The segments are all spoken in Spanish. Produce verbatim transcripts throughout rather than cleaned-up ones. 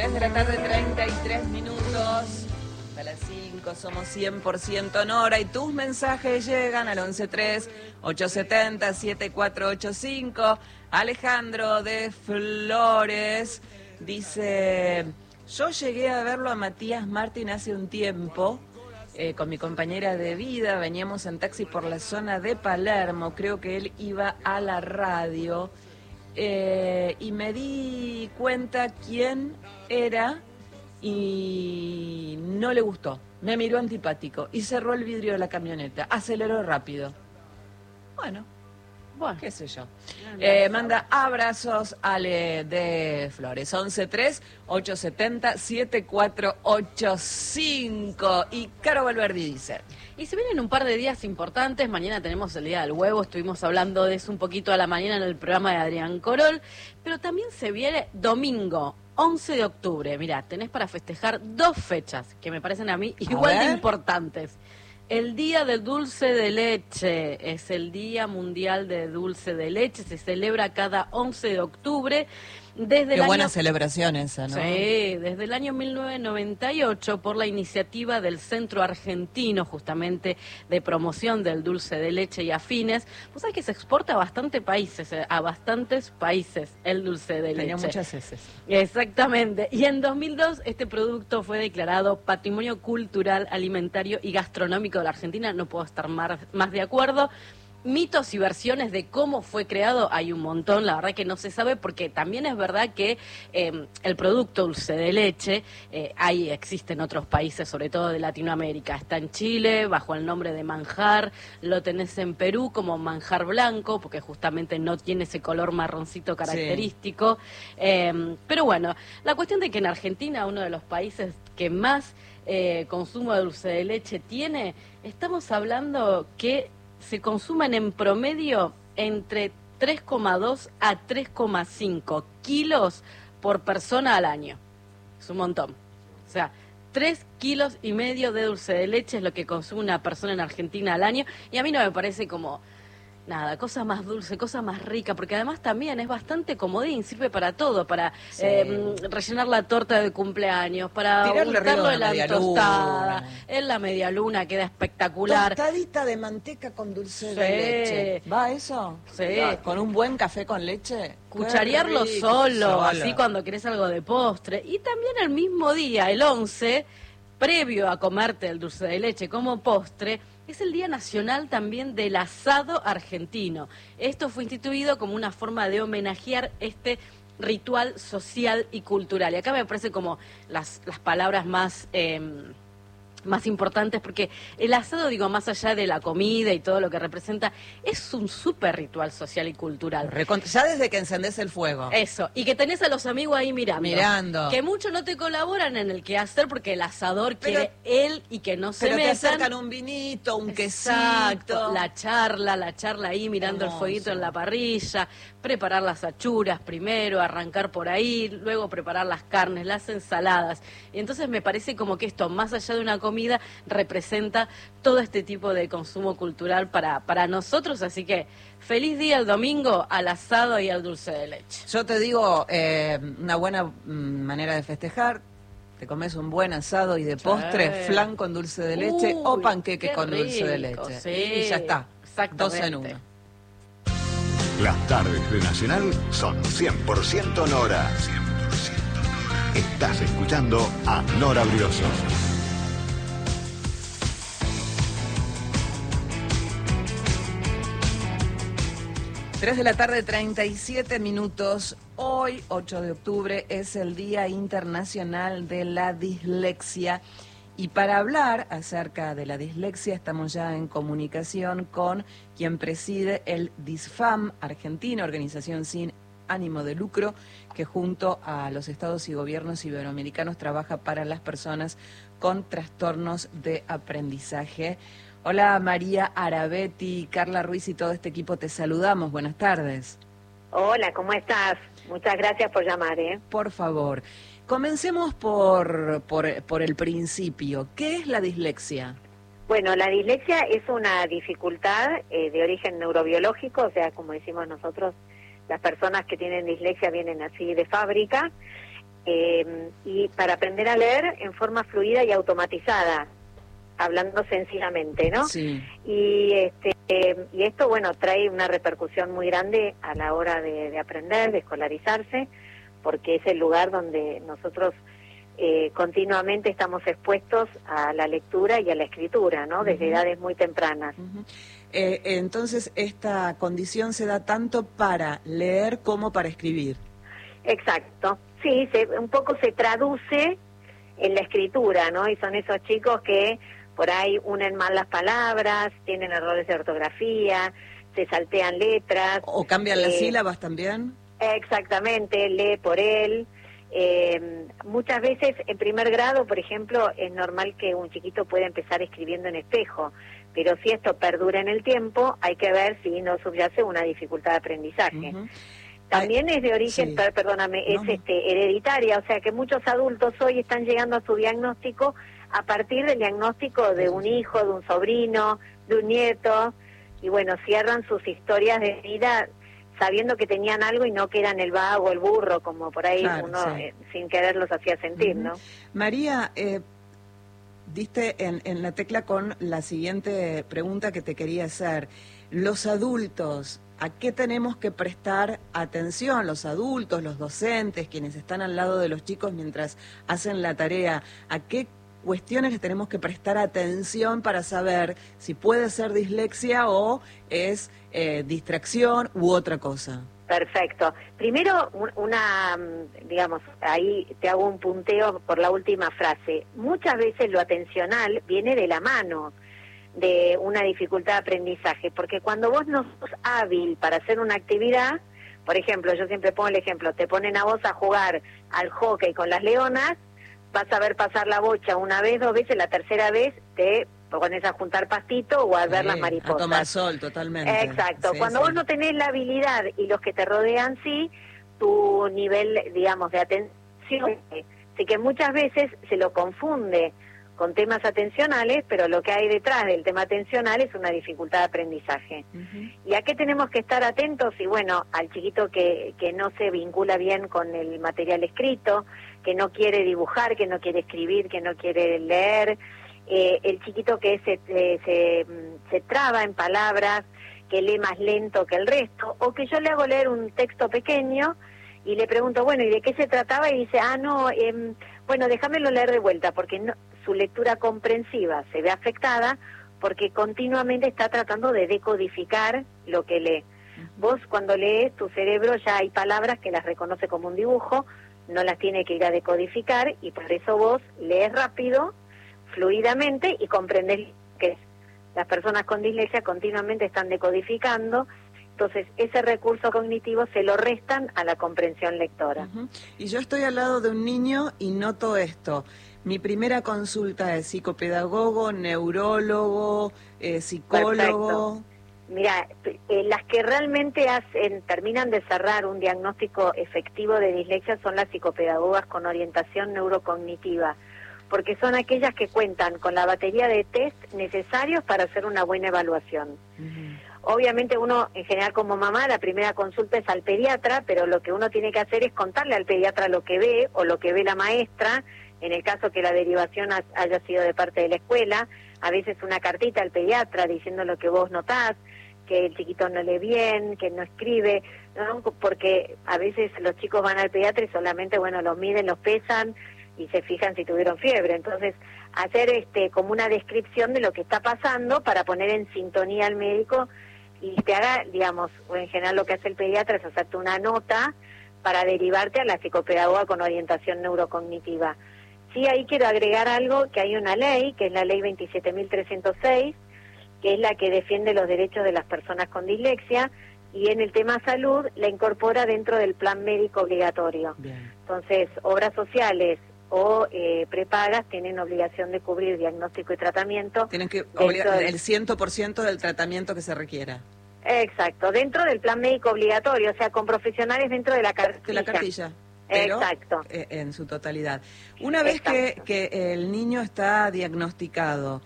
tres de la tarde, treinta y tres minutos. A las cinco somos cien por ciento Nora y tus mensajes llegan al once tres, ochocientos setenta, setenta y cuatro ochenta y cinco. Alejandro de Flores dice: yo llegué a verlo a Matías Martín hace un tiempo. Eh, con mi compañera de vida, veníamos en taxi por la zona de Palermo, creo que él iba a la radio, eh, y me di cuenta quién era y no le gustó, me miró antipático y cerró el vidrio de la camioneta, aceleró rápido. Bueno, bueno, qué sé yo. Eh, manda abrazos Ale de Flores. once tres, ochocientos setenta, setenta y cuatro ochenta y cinco. Y Caro Valverdi dice: y se vienen un par de días importantes. Mañana tenemos el Día del Huevo, estuvimos hablando de eso un poquito a la mañana en el programa de Adrián Corol, pero también se viene domingo once de octubre. Mirá, tenés para festejar dos fechas que me parecen a mí igual de importantes. El Día del Dulce de Leche, es el Día Mundial de Dulce de Leche, se celebra cada once de octubre. Desde Qué el buena año... celebración esa, ¿no? Sí, desde el año mil novecientos noventa y ocho, por la iniciativa del Centro Argentino, justamente, de promoción del dulce de leche y afines. Vos sabés que se exporta a bastantes países, a bastantes países el dulce de leche. Tenía muchas heces. Exactamente. Y en dos mil dos este producto fue declarado Patrimonio Cultural, Alimentario y Gastronómico de la Argentina. No puedo estar más, más de acuerdo. Mitos y versiones de cómo fue creado hay un montón, la verdad que no se sabe, porque también es verdad que eh, el producto dulce de leche eh, ahí existe en otros países, sobre todo de Latinoamérica. Está en Chile bajo el nombre de manjar, lo tenés en Perú como manjar blanco, porque justamente no tiene ese color marroncito característico. Sí. Eh, pero bueno, la cuestión de que en Argentina, uno de los países que más eh, consumo de dulce de leche tiene, estamos hablando que se consumen en promedio entre tres coma dos a tres coma cinco kilos por persona al año. Es un montón. O sea, tres kilos y medio de dulce de leche es lo que consume una persona en Argentina al año. Y a mí no me parece como... nada, cosa más dulce, cosa más rica, porque además también es bastante comodín, sirve para todo, para sí. eh, rellenar la torta de cumpleaños, para untarlo en la tostada, en la media luna queda espectacular. Tostadita de manteca con dulce sí. de leche. ¿Va eso? Sí. ¿Con un buen café con leche? Cucharearlo solo, solo, así cuando querés algo de postre. Y también el mismo día, el once, previo a comerte el dulce de leche como postre, es el Día Nacional también del Asado Argentino. Esto fue instituido como una forma de homenajear este ritual social y cultural. Y acá me parece como las, las palabras más... Eh, más importantes, porque el asado, digo, más allá de la comida y todo lo que representa, es un súper ritual social y cultural. Recont- ya desde que encendés el fuego. Eso, y que tenés a los amigos ahí mirando. Mirando. Que muchos no te colaboran en el quehacer porque el asador pero, quiere él y que no se pero metan. Pero te acercan un vinito, un Exacto, quesito. la charla, la charla ahí mirando Hermoso. El fueguito en la parrilla, preparar las achuras primero, arrancar por ahí, luego preparar las carnes, las ensaladas. Y entonces me parece como que esto, más allá de una comida, representa todo este tipo de consumo cultural para, para nosotros, así que feliz día el domingo al asado y al dulce de leche. Yo te digo, eh, una buena mm, manera de festejar, te comes un buen asado y de postre, sí. flan con dulce de leche Uy, o panqueque con rico, dulce de leche. Sí, y ya está, dos en uno. Las tardes de Nacional son cien por ciento Nora. cien por ciento Nora. Estás escuchando a Nora Brioso. tres de la tarde, treinta y siete minutos. Hoy, ocho de octubre, es el Día Internacional de la Dislexia. Y para hablar acerca de la dislexia, estamos ya en comunicación con quien preside el DISFAM Argentina, organización sin ánimo de lucro, que junto a los estados y gobiernos iberoamericanos trabaja para las personas con trastornos de aprendizaje. Hola María Arabetti, Carla Ruiz y todo este equipo, te saludamos. Buenas tardes. Hola, ¿cómo estás? Muchas gracias por llamar, ¿eh? Por favor, comencemos por, por, por el principio. ¿Qué es la dislexia? Bueno, la dislexia es una dificultad eh, de origen neurobiológico, o sea, como decimos nosotros, las personas que tienen dislexia vienen así de fábrica, eh, y para aprender a leer en forma fluida y automatizada, hablando sencillamente, ¿no? Sí. Y este eh, y esto, bueno, trae una repercusión muy grande a la hora de, de aprender, de escolarizarse, porque es el lugar donde nosotros eh, continuamente estamos expuestos a la lectura y a la escritura, ¿no? Desde uh-huh. edades muy tempranas. Uh-huh. eh, entonces, esta condición se da tanto para leer como para escribir. Exacto. Sí, se, un poco se traduce en la escritura, ¿no? Y son esos chicos que por ahí unen mal las palabras, tienen errores de ortografía, se saltean letras. ¿O cambian eh, las sílabas también? Exactamente, lee por él. Eh, muchas veces en primer grado, por ejemplo, es normal que un chiquito pueda empezar escribiendo en espejo, pero si esto perdura en el tiempo, hay que ver si no subyace una dificultad de aprendizaje. Uh-huh. También Ay, es de origen, sí. per, perdóname, no, es no. este hereditaria, o sea que muchos adultos hoy están llegando a su diagnóstico a partir del diagnóstico de un hijo, de un sobrino, de un nieto, y bueno, cierran sus historias de vida sabiendo que tenían algo y no que eran el vago, el burro, como por ahí claro, uno sí. eh, sin querer los hacía sentir, uh-huh. ¿no? María, eh, diste en, en la tecla con la siguiente pregunta que te quería hacer. Los adultos, ¿a qué tenemos que prestar atención? Los adultos, los docentes, quienes están al lado de los chicos mientras hacen la tarea, ¿a qué cuestiones les tenemos que prestar atención para saber si puede ser dislexia o es eh, distracción u otra cosa? Perfecto. Primero, una, digamos, ahí te hago un punteo por la última frase. Muchas veces lo atencional viene de la mano de una dificultad de aprendizaje, porque cuando vos no sos hábil para hacer una actividad, por ejemplo, yo siempre pongo el ejemplo, te ponen a vos a jugar al hockey con las leonas, vas a ver pasar la bocha una vez, dos veces, la tercera vez te pones a juntar pastito o a ver sí, las mariposas. A tomar sol, totalmente. Exacto. Sí, Cuando sí. vos no tenés la habilidad y los que te rodean sí, tu nivel, digamos, de atención, así que muchas veces se lo confunde con temas atencionales, pero lo que hay detrás del tema atencional es una dificultad de aprendizaje. Uh-huh. ¿Y a qué tenemos que estar atentos? Y bueno, al chiquito que, que no se vincula bien con el material escrito, que no quiere dibujar, que no quiere escribir, que no quiere leer, eh, el chiquito que se, eh, se, se traba en palabras, que lee más lento que el resto, o que yo le hago leer un texto pequeño y le pregunto, bueno, ¿y de qué se trataba? Y dice, ah, no, eh, bueno, déjamelo leer de vuelta, porque no, su lectura comprensiva se ve afectada porque continuamente está tratando de decodificar lo que lee. Uh-huh. Vos cuando lees, tu cerebro ya hay palabras que las reconoce como un dibujo, no las tiene que ir a decodificar y por eso vos lees rápido, fluidamente y comprendés que las personas con dislexia continuamente están decodificando. Entonces, ese recurso cognitivo se lo restan a la comprensión lectora. Uh-huh. Y yo estoy al lado de un niño y noto esto. Mi primera consulta es psicopedagogo, neurólogo, eh, psicólogo. Perfecto. Mira, eh, las que realmente hacen, terminan de cerrar un diagnóstico efectivo de dislexia son las psicopedagogas con orientación neurocognitiva, porque son aquellas que cuentan con la batería de test necesarios para hacer una buena evaluación. Uh-huh. Obviamente uno, en general como mamá, la primera consulta es al pediatra, pero lo que uno tiene que hacer es contarle al pediatra lo que ve o lo que ve la maestra, en el caso que la derivación haya sido de parte de la escuela, a veces una cartita al pediatra diciendo lo que vos notás, que el chiquito no lee bien, que no escribe, ¿no? Porque a veces los chicos van al pediatra y solamente, bueno, los miden, los pesan y se fijan si tuvieron fiebre. Entonces, hacer este como una descripción de lo que está pasando para poner en sintonía al médico y te haga, digamos, o en general lo que hace el pediatra es hacerte una nota para derivarte a la psicopedagoga con orientación neurocognitiva. Sí, ahí quiero agregar algo, que hay una ley, que es la ley veintisiete mil trescientos seis, que es la que defiende los derechos de las personas con dislexia, y en el tema salud la incorpora dentro del plan médico obligatorio. Bien. Entonces, obras sociales o eh, prepagas tienen obligación de cubrir diagnóstico y tratamiento. Tienen que obligar el cien por ciento del tratamiento que se requiera. Exacto, dentro del plan médico obligatorio, o sea, con profesionales dentro de la cartilla. De la cartilla. Pero Exacto. En su totalidad. Una vez que, que el niño está diagnosticado,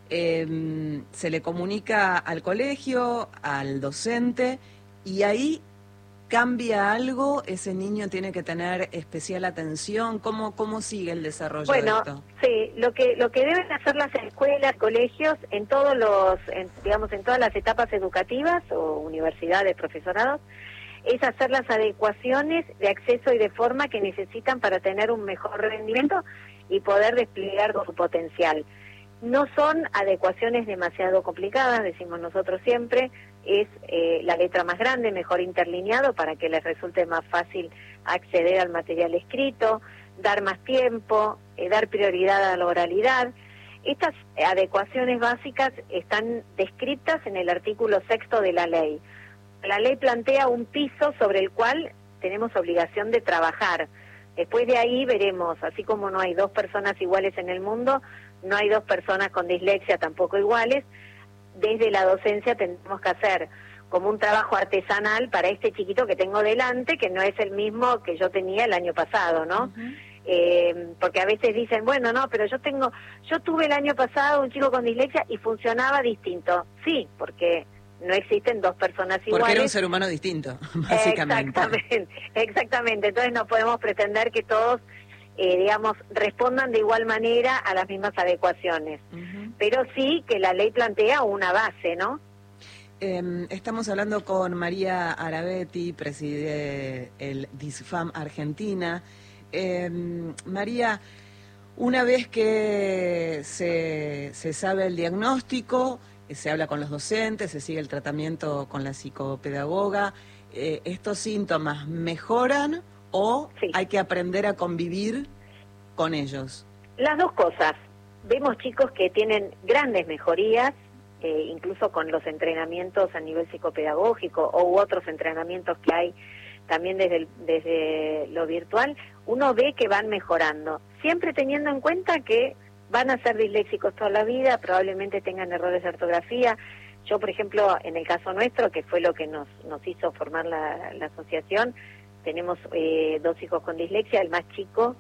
eh, se le comunica al colegio, al docente, y ahí ¿Cambia algo? ¿Ese niño tiene que tener especial atención? ¿Cómo, cómo sigue el desarrollo Bueno, de esto? sí, lo que lo que deben hacer las escuelas, colegios, en todos los, en, digamos, en todas las etapas educativas o universidades, profesorados, es hacer las adecuaciones de acceso y de forma que necesitan para tener un mejor rendimiento y poder desplegar su potencial. No son adecuaciones demasiado complicadas, decimos nosotros siempre, es eh, la letra más grande, mejor interlineado para que les resulte más fácil acceder al material escrito, dar más tiempo, eh, dar prioridad a la oralidad. Estas adecuaciones básicas están descritas en el artículo sexto de la ley. La ley plantea un piso sobre el cual tenemos obligación de trabajar. Después de ahí veremos, así como no hay dos personas iguales en el mundo, no hay dos personas con dislexia tampoco iguales. Desde la docencia tenemos que hacer como un trabajo artesanal para este chiquito que tengo delante, que no es el mismo que yo tenía el año pasado, ¿no? Uh-huh. Eh, porque a veces dicen, bueno, no, pero yo tengo, yo tuve el año pasado un chico con dislexia y funcionaba distinto. Sí, porque no existen dos personas iguales. Porque era un ser humano distinto, básicamente. Exactamente, exactamente. Entonces no podemos pretender que todos, eh, digamos, respondan de igual manera a las mismas adecuaciones. Uh-huh. Pero sí que la ley plantea una base, ¿no? Eh, estamos hablando con María Arabetti, preside el DISFAM Argentina. Eh, María, una vez que se, se sabe el diagnóstico, se habla con los docentes, se sigue el tratamiento con la psicopedagoga, eh, ¿estos síntomas mejoran o sí. hay que aprender a convivir con ellos? Las dos cosas. Vemos chicos que tienen grandes mejorías, eh, incluso con los entrenamientos a nivel psicopedagógico u otros entrenamientos que hay también desde, el, desde lo virtual, uno ve que van mejorando, siempre teniendo en cuenta que van a ser disléxicos toda la vida, probablemente tengan errores de ortografía. Yo, por ejemplo, en el caso nuestro, que fue lo que nos, nos hizo formar la, la asociación, tenemos eh, dos hijos con dislexia, el más chico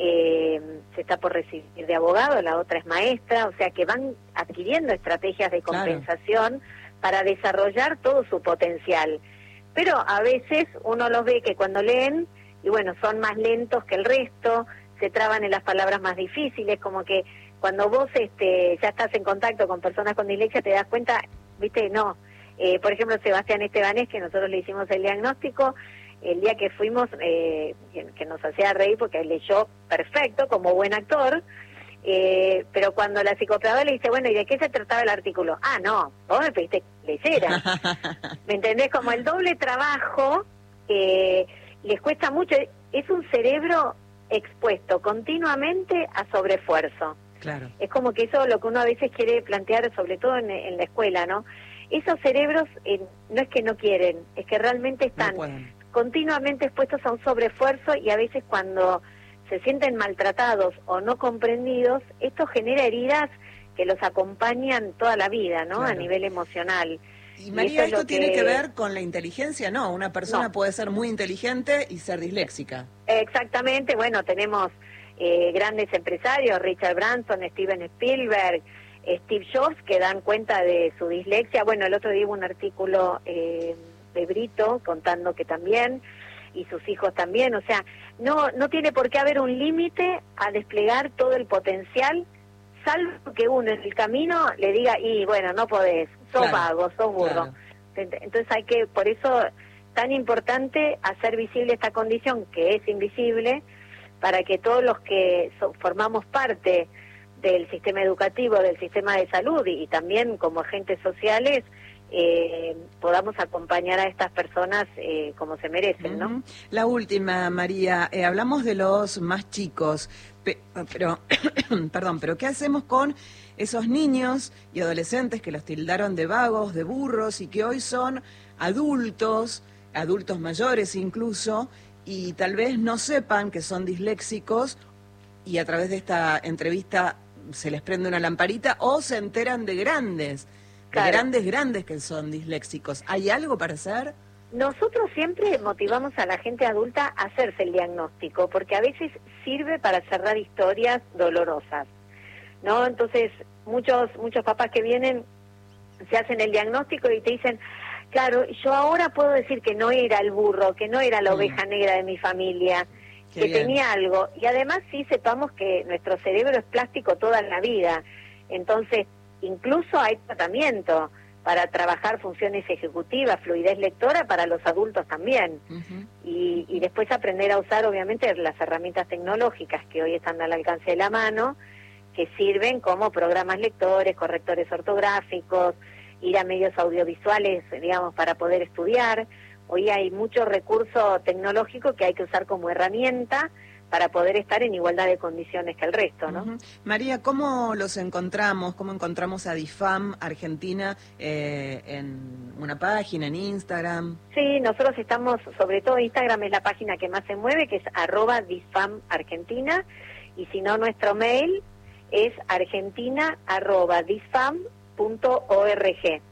eh, se está por recibir de abogado, la otra es maestra, o sea que van adquiriendo estrategias de compensación claro. para desarrollar todo su potencial. Pero a veces uno los ve que cuando leen, y bueno, son más lentos que el resto, se traban en las palabras más difíciles, como que cuando vos este, ya estás en contacto con personas con dislexia te das cuenta, viste, no. Eh, por ejemplo, Sebastián Estebanés, que nosotros le hicimos el diagnóstico, el día que fuimos, eh, que nos hacía reír porque leyó perfecto, como buen actor, eh, pero cuando la psicopedagoga le dice, bueno, ¿y de qué se trataba el artículo? Ah, no, vos me pediste que leyera. ¿Me entendés? Como el doble trabajo, eh, les cuesta mucho, es un cerebro expuesto continuamente a sobreesfuerzo. Claro. Es como que eso es lo que uno a veces quiere plantear, sobre todo en, en la escuela, ¿no? Esos cerebros eh, no es que no quieren, es que realmente están no continuamente expuestos a un sobreesfuerzo y a veces cuando se sienten maltratados o no comprendidos, esto genera heridas que los acompañan toda la vida, ¿no? Claro. A nivel emocional. Y María, ¿esto tiene que... que ver con la inteligencia? No, una persona no. puede ser muy inteligente y ser disléxica. Exactamente, bueno, tenemos eh, grandes empresarios, Richard Branson, Steven Spielberg, Steve Jobs, que dan cuenta de su dislexia. Bueno, el otro día hubo un artículo eh, de Brito contando que también, y sus hijos también, o sea, no, no tiene por qué haber un límite a desplegar todo el potencial, salvo que uno en el camino le diga, y bueno, no podés, sos claro, vago, sos burro. Claro. Entonces hay que, por eso, tan importante hacer visible esta condición, que es invisible, para que todos los que so, formamos parte del sistema educativo, del sistema de salud y, y también como agentes sociales, eh, podamos acompañar a estas personas eh, como se merecen, ¿no? Uh-huh. La última, María, eh, hablamos de los más chicos, pe- pero, perdón, pero ¿qué hacemos con esos niños y adolescentes que los tildaron de vagos, de burros y que hoy son adultos, adultos mayores incluso, y tal vez no sepan que son disléxicos y a través de esta entrevista se les prende una lamparita o se enteran de grandes, claro. de grandes, grandes que son disléxicos? ¿Hay algo para hacer? Nosotros siempre motivamos a la gente adulta a hacerse el diagnóstico, porque a veces sirve para cerrar historias dolorosas, ¿no? Entonces, muchos muchos papás que vienen se hacen el diagnóstico y te dicen, Claro, yo ahora puedo decir que no era el burro, que no era la mm. oveja negra de mi familia, Qué que bien. tenía algo. Y además sí sepamos que nuestro cerebro es plástico toda la vida. Entonces, incluso hay tratamiento para trabajar funciones ejecutivas, fluidez lectora para los adultos también. Uh-huh. y, y después aprender a usar, obviamente, las herramientas tecnológicas que hoy están al alcance de la mano, que sirven como programas lectores, correctores ortográficos, ir a medios audiovisuales, digamos, para poder estudiar. Hoy hay mucho recurso tecnológico que hay que usar como herramienta para poder estar en igualdad de condiciones que el resto, ¿no? Uh-huh. María, ¿cómo los encontramos? ¿Cómo encontramos a DIFAM Argentina eh, en una página, en Instagram? Sí, nosotros estamos, sobre todo Instagram es la página que más se mueve, que es arroba DIFAM Argentina, y si no, nuestro mail es argentina arroba disfam punto org.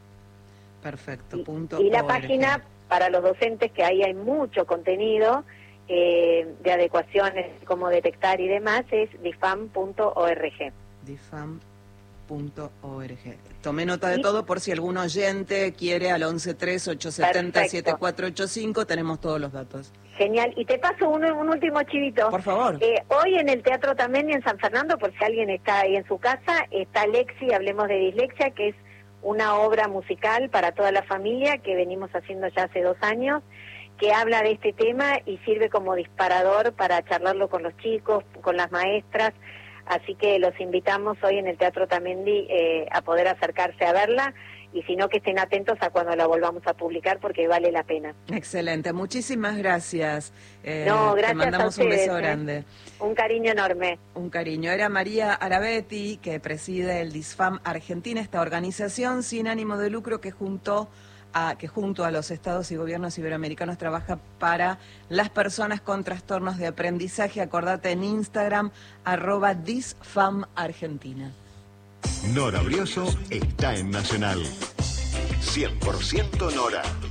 Perfecto, y, punto y la org. Página para los docentes, que ahí hay mucho contenido eh, de adecuaciones, como detectar y demás, es difam punto org. difam punto org. Tomé nota de y, todo por si algún oyente quiere al once tres, ocho siete cero, siete cuatro ocho cinco, tenemos todos los datos. Genial. Y te paso un, un último chivito. Por favor. Eh, hoy en el Teatro Tamendi en San Fernando, por si alguien está ahí en su casa, está Lexi, Hablemos de Dislexia, que es una obra musical para toda la familia que venimos haciendo ya hace dos años, que habla de este tema y sirve como disparador para charlarlo con los chicos, con las maestras. Así que los invitamos hoy en el Teatro Tamendi eh, a poder acercarse a verla, y si no, que estén atentos a cuando la volvamos a publicar, porque vale la pena. Excelente, muchísimas gracias. Eh, no, gracias. Te mandamos a ustedes, un beso eh. grande. Un cariño enorme. Un cariño. Era María Arabetti, que preside el DISFAM Argentina, esta organización sin ánimo de lucro que junto a, que junto a los estados y gobiernos iberoamericanos trabaja para las personas con trastornos de aprendizaje. Acordate en Instagram, arroba DISFAM Argentina. Nora Brioso está en Nacional. cien por ciento Nora.